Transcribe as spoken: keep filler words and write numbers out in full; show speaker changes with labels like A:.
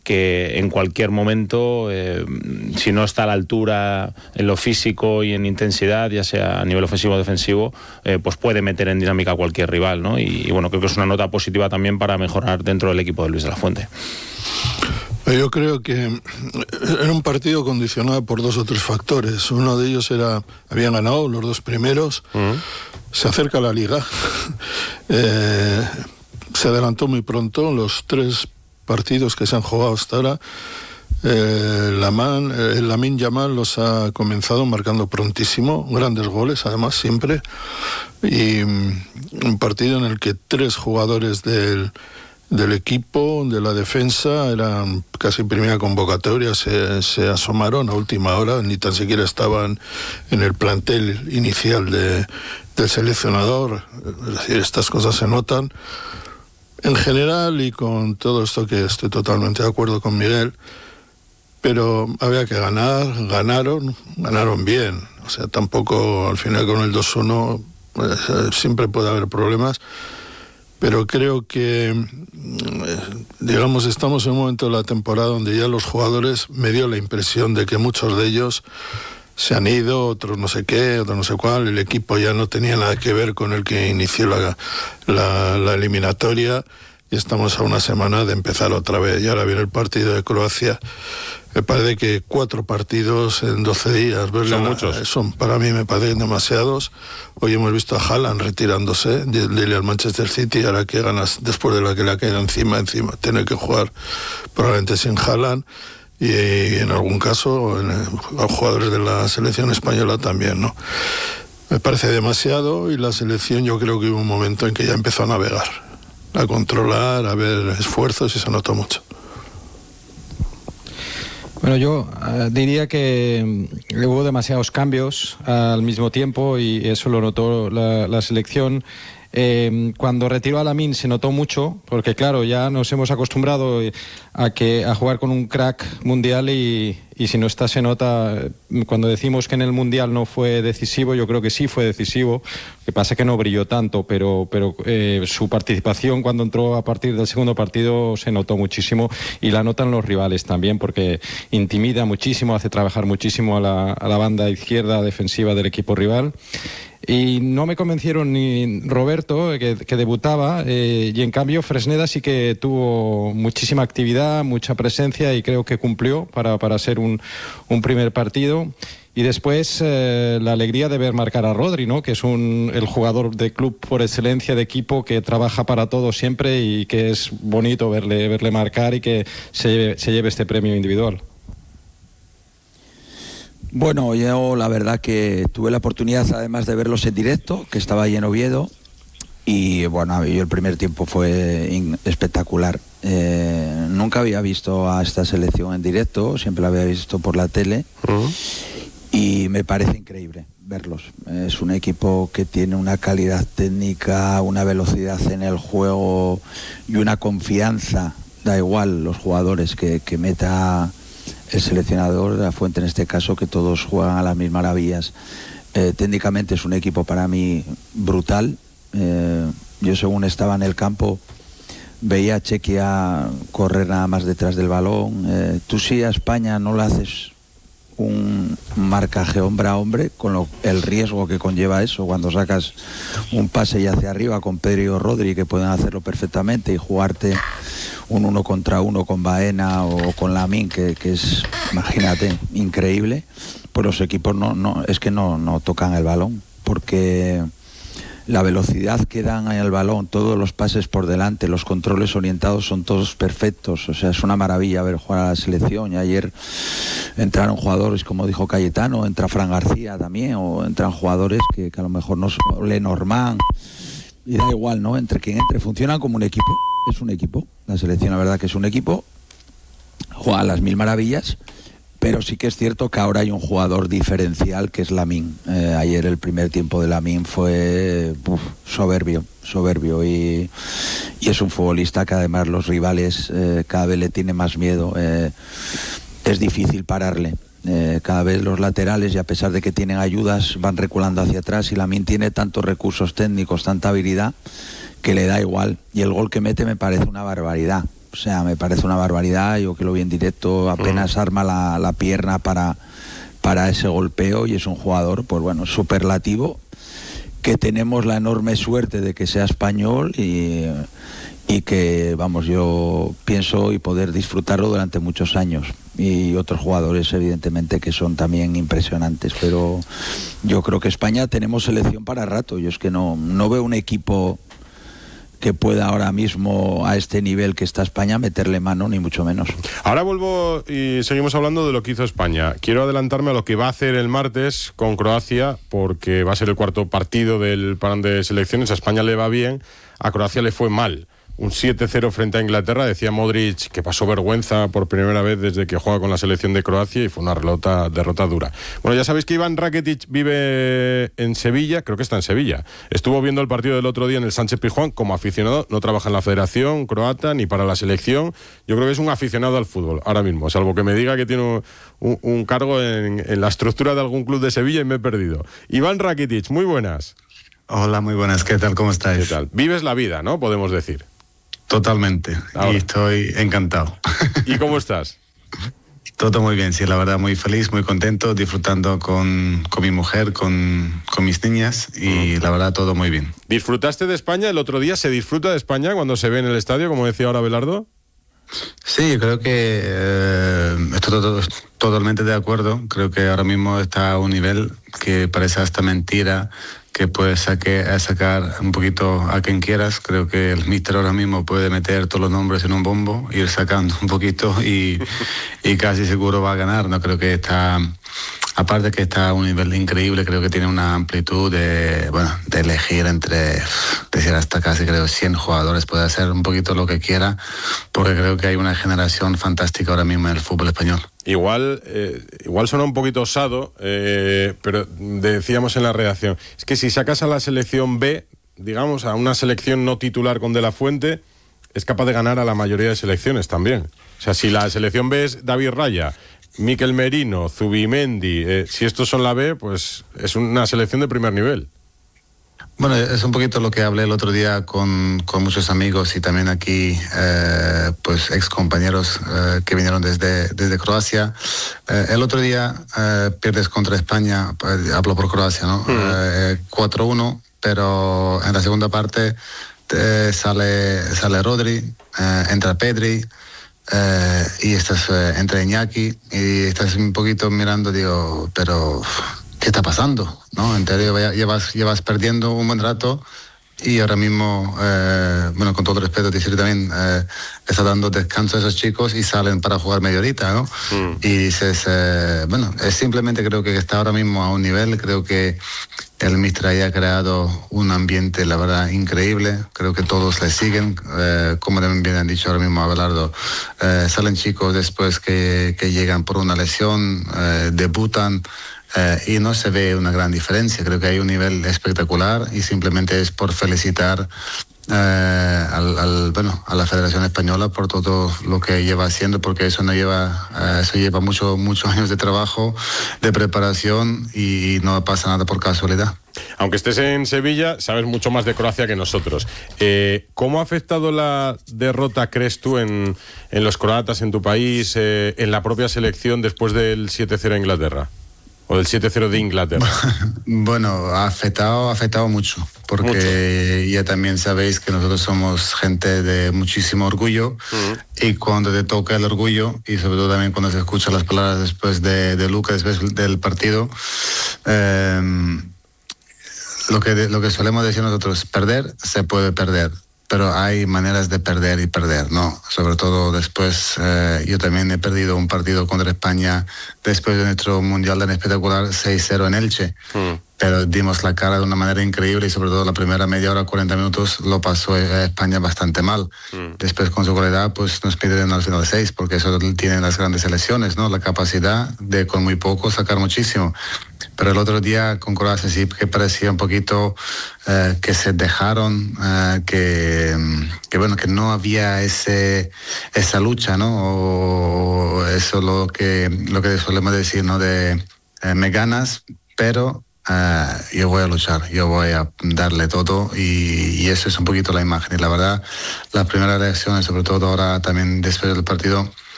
A: que en cualquier momento, eh, si no está a la altura en lo físico y en intensidad, ya sea a nivel ofensivo o defensivo, eh, pues puede meter en dinámica a cualquier rival, ¿no? Y, y bueno, creo que es una nota positiva también para mejorar dentro del equipo de Luis de la Fuente.
B: Yo creo que era un partido condicionado por dos o tres factores. Uno de ellos era, habían ganado los dos primeros, uh-huh. Se acerca la liga, eh, se adelantó muy pronto los tres partidos que se han jugado hasta ahora. Eh, Laman, eh, Lamine Yamal los ha comenzado marcando prontísimo, grandes goles además siempre, y um, un partido en el que tres jugadores del del equipo, de la defensa, eran casi primera convocatoria, se, se asomaron a última hora, ni tan siquiera estaban en el plantel inicial de, del seleccionador. Es decir, estas cosas se notan. En general, y con todo esto que estoy totalmente de acuerdo con Miguel, pero había que ganar, ganaron, ganaron bien. O sea, tampoco al final con el dos uno eh, siempre puede haber problemas. Pero creo que, digamos, estamos en un momento de la temporada donde ya los jugadores, me dio la impresión de que muchos de ellos se han ido, otros no sé qué, otros no sé cuál, el equipo ya no tenía nada que ver con el que inició la, la, la eliminatoria, y estamos a una semana de empezar otra vez, y ahora viene el partido de Croacia. Me parece que cuatro partidos en doce días, ¿verdad?
A: Son muchos.
B: Son, para mí me parecen demasiados. Hoy hemos visto a Haaland retirándose del Manchester City, ahora que ganas después de la que le ha caído encima, encima, tiene que jugar probablemente sin Haaland, y, y en algún caso en, a jugadores de la selección española también, ¿no? Me parece demasiado, y la selección yo creo que hubo un momento en que ya empezó a navegar, a controlar, a ver esfuerzos, y se notó mucho.
C: Bueno, yo uh, diría que um, hubo demasiados cambios uh, al mismo tiempo, y eso lo notó la, la selección. Eh, cuando retiró a Lamine se notó mucho, porque claro, ya nos hemos acostumbrado a que a jugar con un crack mundial, y, y si no está se nota. Cuando decimos que en el mundial no fue decisivo, yo creo que sí fue decisivo. Lo que pasa es que no brilló tanto, pero, pero eh, su participación cuando entró a partir del segundo partido se notó muchísimo, y la notan los rivales también, porque intimida muchísimo, hace trabajar muchísimo a la, a la banda izquierda defensiva del equipo rival. Y no me convencieron ni Roberto, que, que debutaba, eh, y en cambio Fresneda sí que tuvo muchísima actividad, mucha presencia, y creo que cumplió para, para ser un, un primer partido. Y después eh, la alegría de ver marcar a Rodri, ¿no? Que es un, el jugador de club por excelencia, de equipo, que trabaja para todo siempre, y que es bonito verle, verle marcar y que se lleve, se lleve este premio individual.
D: Bueno, yo la verdad que tuve la oportunidad, además de verlos en directo, que estaba ahí en Oviedo, y bueno, yo el primer tiempo fue in- espectacular. Eh, nunca había visto a esta selección en directo, siempre la había visto por la tele, uh-huh. Y me parece increíble verlos. Es un equipo que tiene una calidad técnica, una velocidad en el juego y una confianza. Da igual los jugadores que, que meta el seleccionador de la Fuente, en este caso, que todos juegan a las mil maravillas. Eh, técnicamente es un equipo para mí brutal. Eh, yo, según estaba en el campo, veía a Chequia correr nada más detrás del balón. Eh, tú sí a España no le haces un marcaje hombre a hombre, con lo, el riesgo que conlleva eso cuando sacas un pase y hacia arriba con Pedri o Rodri, que pueden hacerlo perfectamente, y jugarte un uno contra uno con Baena o con Lamine, que, que es, imagínate, increíble. Pues los equipos no, no es que no, no tocan el balón, porque la velocidad que dan en el balón, todos los pases por delante, los controles orientados son todos perfectos. O sea, es una maravilla ver jugar a la selección. Y ayer entraron jugadores, como dijo Cayetano, entra Fran García también, o entran jugadores que, que a lo mejor no son Lenormand, y da igual, ¿no? Entre quien entre, funcionan como un equipo. Es un equipo, la selección, la verdad que es un equipo, juega a las mil maravillas. Pero sí que es cierto que ahora hay un jugador diferencial, que es Lamine. Eh, ayer el primer tiempo de Lamine fue uf, soberbio, soberbio. Y, y es un futbolista que además los rivales eh, cada vez le tienen más miedo. Eh, es difícil pararle. Eh, cada vez los laterales, y a pesar de que tienen ayudas, van reculando hacia atrás. Y Lamine tiene tantos recursos técnicos, tanta habilidad, que le da igual. Y el gol que mete me parece una barbaridad. O sea, me parece una barbaridad. Yo que lo vi en directo, apenas mm. arma la, la pierna para, para ese golpeo, y es un jugador, pues bueno, superlativo, que tenemos la enorme suerte de que sea español y, y que, vamos, yo pienso y poder disfrutarlo durante muchos años. Y otros jugadores, evidentemente, que son también impresionantes, pero yo creo que España tenemos selección para rato. Yo es que no, no veo un equipo que pueda ahora mismo, a este nivel que está España, meterle mano, ni mucho menos.
E: Ahora vuelvo y seguimos hablando de lo que hizo España. Quiero adelantarme a lo que va a hacer el martes con Croacia, porque va a ser el cuarto partido del parón de selecciones. A España le va bien, a Croacia le fue mal. Un siete cero frente a Inglaterra. Decía Modric que pasó vergüenza por primera vez desde que juega con la selección de Croacia, y fue una derrota, derrota dura. Bueno, ya sabéis que Iván Rakitic vive en Sevilla, creo que está en Sevilla. Estuvo viendo el partido del otro día en el Sánchez Pizjuán como aficionado, no trabaja en la federación croata ni para la selección. Yo creo que es un aficionado al fútbol ahora mismo, salvo que me diga que tiene un, un cargo en, en la estructura de algún club de Sevilla y me he perdido. Iván Rakitic, muy buenas.
F: Hola, muy buenas, ¿qué tal? ¿Cómo estáis?
E: ¿Qué tal? Vives la vida, ¿no? Podemos decir.
F: Totalmente, ahora. Y estoy encantado.
E: ¿Y cómo estás?
F: Todo muy bien, sí, la verdad, muy feliz, muy contento, disfrutando con, con mi mujer, con, con mis niñas, y mm. la verdad, todo muy bien.
E: ¿Disfrutaste de España el otro día? ¿Se disfruta de España cuando se ve en el estadio, como decía ahora Belardo?
F: Sí, creo que eh, estoy todo, totalmente de acuerdo. Creo que ahora mismo está a un nivel que parece hasta mentira que puedes saque, sacar un poquito a quien quieras. Creo que el míster ahora mismo puede meter todos los nombres en un bombo, ir sacando un poquito y, y casi seguro va a ganar. No creo que está, aparte que está a un nivel increíble, creo que tiene una amplitud de, bueno, de elegir entre, decir hasta casi creo cien jugadores, puede hacer un poquito lo que quiera, porque creo que hay una generación fantástica ahora mismo en el fútbol español.
E: Igual, eh, igual suena un poquito osado, eh, pero decíamos en la redacción, es que si sacas a la selección B, digamos, a una selección no titular con De La Fuente, es capaz de ganar a la mayoría de selecciones también. O sea, si la selección B es David Raya, Mikel Merino, Zubimendi, eh, si estos son la B, pues es una selección de primer nivel.
F: Bueno, es un poquito lo que hablé el otro día con, con muchos amigos y también aquí, eh, pues ex compañeros eh, que vinieron desde, desde Croacia. Eh, el otro día eh, pierdes contra España, pues, hablo por Croacia, ¿no? Mm. Eh, cuatro uno, pero en la segunda parte eh, sale, sale Rodri, eh, entra Pedri, eh, y estás, eh, entra Iñaki, y estás un poquito mirando, digo, pero ¿qué está pasando? ¿No? En teoría llevas, llevas perdiendo un buen rato, y ahora mismo, eh, bueno, con todo respeto, decir también, eh, está dando descanso a esos chicos y salen para jugar media horita, ¿no? Mm. Y dices, eh, bueno, es simplemente creo que está ahora mismo a un nivel, creo que el míster haya creado un ambiente, la verdad, increíble. Creo que todos le siguen, eh, como también bien han dicho ahora mismo Abelardo, eh, salen chicos después que, que llegan por una lesión, eh, debutan, Eh, y no se ve una gran diferencia. Creo que hay un nivel espectacular, y simplemente es por felicitar eh, al, al, bueno, a la Federación Española por todo lo que lleva haciendo, porque eso no lleva eh, eso lleva mucho, muchos años de trabajo, de preparación, y no pasa nada por casualidad.
E: Aunque estés en Sevilla, sabes mucho más de Croacia que nosotros. Eh, ¿Cómo ha afectado la derrota, crees tú, en, en los croatas, en tu país, eh, en la propia selección después del siete cero a Inglaterra? ¿O del siete cero de Inglaterra?
F: Bueno, ha afectado, ha afectado mucho, porque mucho. Ya también sabéis que nosotros somos gente de muchísimo orgullo, uh-huh. y cuando te toca el orgullo, y sobre todo también cuando se escuchan las palabras después de, de Lucas, después del partido, eh, lo, que, lo que solemos decir nosotros, perder se puede perder, pero hay maneras de perder y perder, ¿no? Sobre todo después, eh, yo también he perdido un partido contra España después de nuestro Mundial tan espectacular, seis cero en Elche. Mm. Pero dimos la cara de una manera increíble, y sobre todo la primera media hora, cuarenta minutos, lo pasó a España bastante mal. Mm. Después, con su calidad, pues nos piden al final seis, porque eso tienen las grandes selecciones, ¿no? La capacidad de con muy poco sacar muchísimo. Pero el otro día con Croacia sí que parecía un poquito eh, que se dejaron, eh, que, que bueno, que no había ese esa lucha, ¿no? O eso lo que lo que solemos decir, ¿no? De eh, me ganas, pero uh, yo voy a luchar, yo voy a darle todo y, y eso es un poquito la imagen. Y la verdad, las primeras reacciones, sobre todo ahora también después del partido,